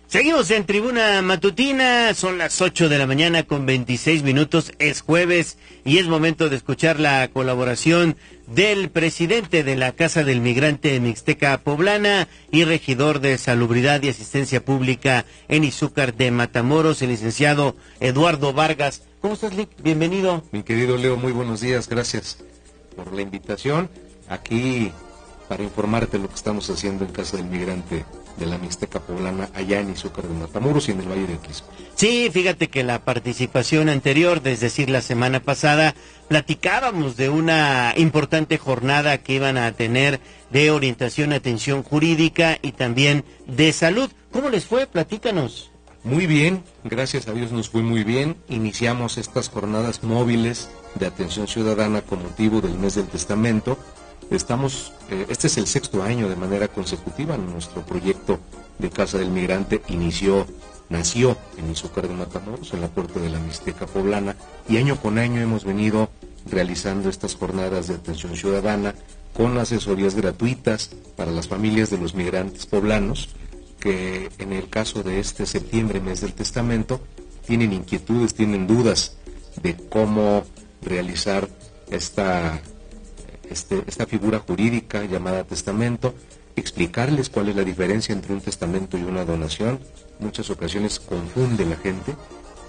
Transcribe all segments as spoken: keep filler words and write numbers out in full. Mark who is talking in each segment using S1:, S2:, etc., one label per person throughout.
S1: Seguimos en Tribuna Matutina, son las ocho de la mañana con veintiséis minutos, es jueves y es momento de escuchar la colaboración del presidente de la Casa del Migrante Mixteca Poblana y regidor de Salubridad y Asistencia Pública en Izúcar de Matamoros, el licenciado Eduardo Vargas. ¿Cómo estás, Lic? Bienvenido.
S2: Mi querido Leo, muy buenos días, gracias por la invitación. Aquí para informarte lo que estamos haciendo en Casa del Migrante de la Mixteca Poblana, allá en Izúcar de Matamoros y en el Valle de Atlisco.
S1: Sí, fíjate que la participación anterior, es decir, la semana pasada, platicábamos de una importante jornada que iban a tener de orientación, atención jurídica y también de salud. ¿Cómo les fue? Platícanos.
S2: Muy bien, gracias a Dios nos fue muy bien. Iniciamos estas jornadas móviles de atención ciudadana con motivo del mes del testamento. Estamos, eh, este es el sexto año de manera consecutiva. Nuestro proyecto de Casa del Migrante inició, nació en Izúcar de Matamoros, en la puerta de la Mixteca Poblana, y año con año hemos venido realizando estas jornadas de atención ciudadana con asesorías gratuitas para las familias de los migrantes poblanos, que en el caso de este septiembre, mes del testamento, tienen inquietudes, tienen dudas de cómo realizar esta Este, esta figura jurídica llamada testamento, explicarles cuál es la diferencia entre un testamento y una donación. Muchas ocasiones confunde la gente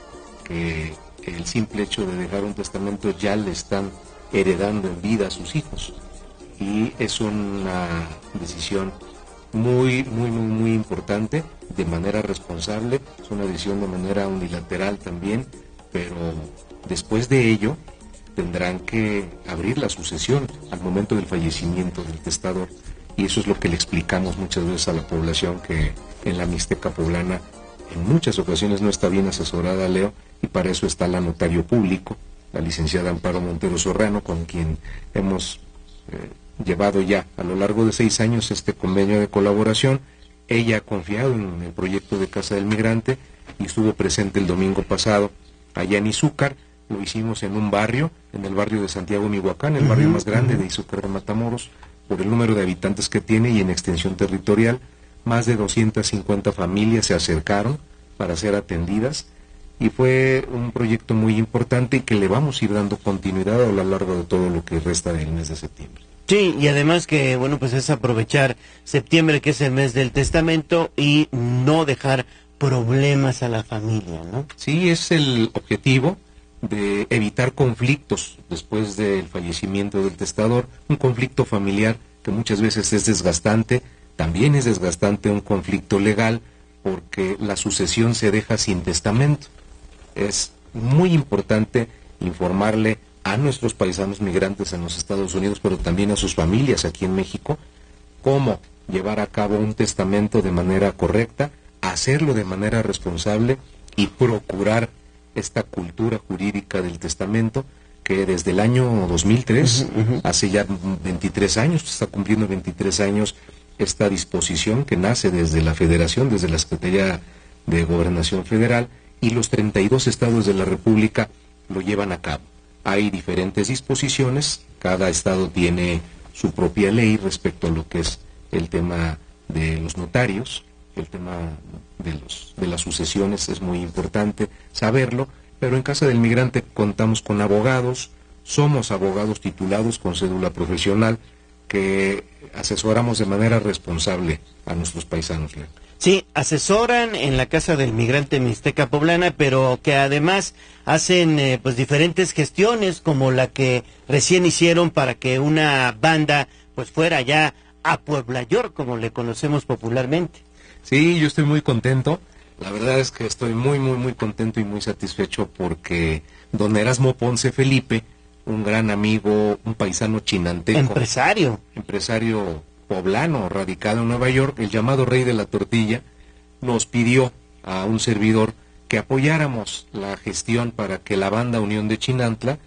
S2: que el simple hecho de dejar un testamento ya le están heredando en vida a sus hijos, y es una decisión muy, muy, muy, muy importante, de manera responsable. Es una decisión de manera unilateral también, pero después de ello tendrán que abrir la sucesión al momento del fallecimiento del testador, y eso es lo que le explicamos muchas veces a la población, que en la Mixteca Poblana en muchas ocasiones no está bien asesorada, Leo, y para eso está la notario público, la licenciada Amparo Montero Sorrano, con quien hemos eh, llevado ya a lo largo de seis años este convenio de colaboración. Ella ha confiado en el proyecto de Casa del Migrante y estuvo presente el domingo pasado allá en Izúcar. Lo hicimos en un barrio, en el barrio de Santiago Mihuacán, el barrio más grande de Izúcar de Matamoros, por el número de habitantes que tiene y en extensión territorial. Más de doscientas cincuenta familias se acercaron para ser atendidas, y fue un proyecto muy importante y que le vamos a ir dando continuidad a lo largo de todo lo que resta del mes de septiembre.
S1: Sí, y además que, bueno, pues es aprovechar septiembre, que es el mes del testamento, y no dejar problemas a la familia, ¿no?
S2: Sí, es el objetivo, de evitar conflictos después del fallecimiento del testador, un conflicto familiar que muchas veces es desgastante. También es desgastante un conflicto legal, porque la sucesión se deja sin testamento. Es muy importante informarle a nuestros paisanos migrantes en los Estados Unidos, pero también a sus familias aquí en México, cómo llevar a cabo un testamento de manera correcta, hacerlo de manera responsable y procurar esta cultura jurídica del testamento, que desde el año dos mil tres, uh-huh, uh-huh. hace ya veintitrés años, está cumpliendo veintitrés años esta disposición, que nace desde la Federación, desde la Secretaría de Gobernación Federal, y los treinta y dos estados de la República lo llevan a cabo. Hay diferentes disposiciones, cada estado tiene su propia ley respecto a lo que es el tema de los notarios. El tema de, los, de las sucesiones es muy importante saberlo, pero en Casa del Migrante contamos con abogados, somos abogados titulados con cédula profesional, que asesoramos de manera responsable a nuestros paisanos, Leo.
S1: Sí, asesoran en la Casa del Migrante Mixteca Poblana, pero que además hacen eh, pues diferentes gestiones, como la que recién hicieron para que una banda pues fuera ya a Puebla York, como le conocemos popularmente.
S2: Sí, yo estoy muy contento. La verdad es que estoy muy, muy, muy contento y muy satisfecho, porque don Erasmo Ponce Felipe, un gran amigo, un paisano chinanteco,
S1: empresario,
S2: empresario poblano, radicado en Nueva York, el llamado rey de la tortilla, nos pidió a un servidor que apoyáramos la gestión para que la banda Unión de Chinantla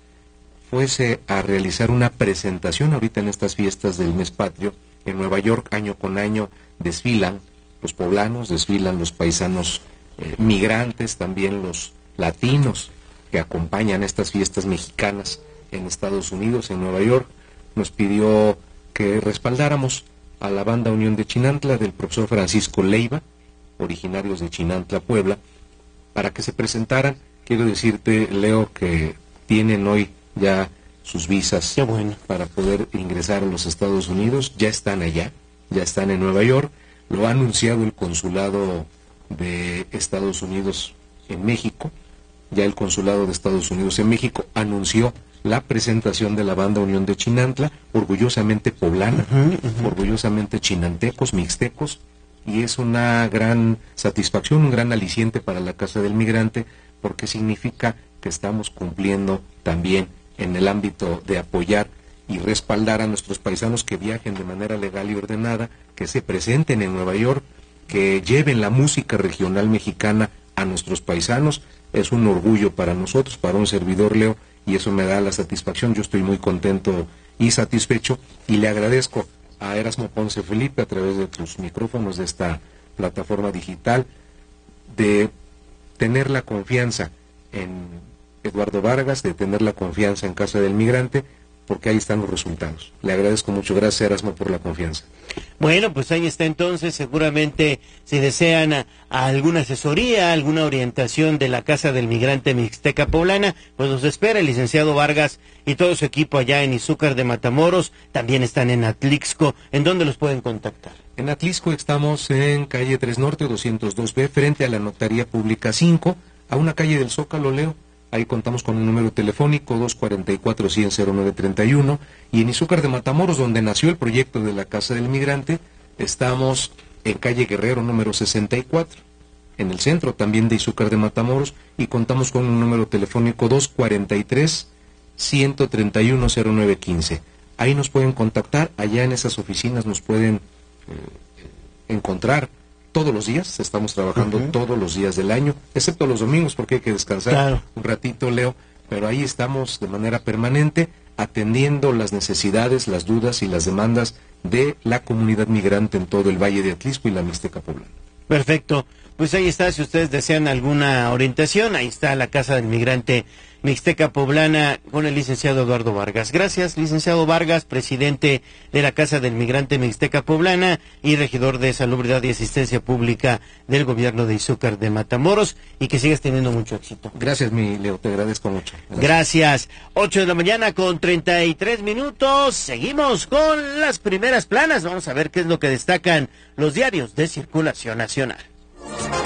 S2: fuese a realizar una presentación ahorita en estas fiestas del mes patrio en Nueva York. Año con año desfilan los poblanos, desfilan los paisanos eh, migrantes, también los latinos que acompañan estas fiestas mexicanas en Estados Unidos, en Nueva York. Nos pidió que respaldáramos a la banda Unión de Chinantla del profesor Francisco Leiva, originarios de Chinantla, Puebla, para que se presentaran. Quiero decirte, Leo, que tienen hoy ya sus visas.
S1: Qué bueno.
S2: Para poder ingresar a los Estados Unidos. Ya están allá, ya están en Nueva York. Lo ha anunciado el consulado de Estados Unidos en México. Ya el consulado de Estados Unidos en México anunció la presentación de la banda Unión de Chinantla, orgullosamente poblana, uh-huh, uh-huh. orgullosamente chinantecos, mixtecos, y es una gran satisfacción, un gran aliciente para la Casa del Migrante, porque significa que estamos cumpliendo también en el ámbito de apoyar y respaldar a nuestros paisanos que viajen de manera legal y ordenada, que se presenten en Nueva York, que lleven la música regional mexicana a nuestros paisanos. Es un orgullo para nosotros, para un servidor, Leo, y eso me da la satisfacción. Yo estoy muy contento y satisfecho, y le agradezco a Erasmo Ponce Felipe, a través de tus micrófonos de esta plataforma digital, de tener la confianza en Eduardo Vargas, de tener la confianza en Casa del Migrante, porque ahí están los resultados. Le agradezco mucho. Gracias, Erasmo, por la confianza.
S1: Bueno, pues ahí está entonces. Seguramente si desean a, a alguna asesoría, alguna orientación de la Casa del Migrante Mixteca Poblana, pues los espera el licenciado Vargas y todo su equipo allá en Izúcar de Matamoros. También están en Atlixco. ¿En dónde los pueden contactar?
S2: En Atlixco estamos en calle tres Norte, doscientos dos B, frente a la Notaría Pública cinco, a una calle del Zócalo, Leo. Ahí contamos con un número telefónico dos cuatro cuatro, cien, cero nueve treinta y uno. Y en Izúcar de Matamoros, donde nació el proyecto de la Casa del Migrante, estamos en calle Guerrero número sesenta y cuatro, en el centro también de Izúcar de Matamoros, y contamos con un número telefónico dos cuatro tres, ciento treinta y uno, cero nueve quince. Ahí nos pueden contactar, allá en esas oficinas nos pueden eh, encontrar. Todos los días, estamos trabajando uh-huh. todos los días del año, excepto los domingos porque hay que descansar claro. un ratito, Leo, pero ahí estamos de manera permanente atendiendo las necesidades, las dudas y las demandas de la comunidad migrante en todo el Valle de Atlixco y la Mixteca Poblana.
S1: Perfecto, pues ahí está, si ustedes desean alguna orientación, ahí está la Casa del Migrante Mixteca Poblana con el licenciado Eduardo Vargas. Gracias, licenciado Vargas, presidente de la Casa del Migrante Mixteca Poblana y regidor de Salubridad y Asistencia Pública del Gobierno de Izúcar de Matamoros, y que sigas teniendo mucho éxito.
S2: Gracias, mi Leo, te agradezco mucho.
S1: Gracias. Gracias. ocho de la mañana con treinta y tres minutos. Seguimos con las primeras planas. Vamos a ver qué es lo que destacan los diarios de circulación nacional.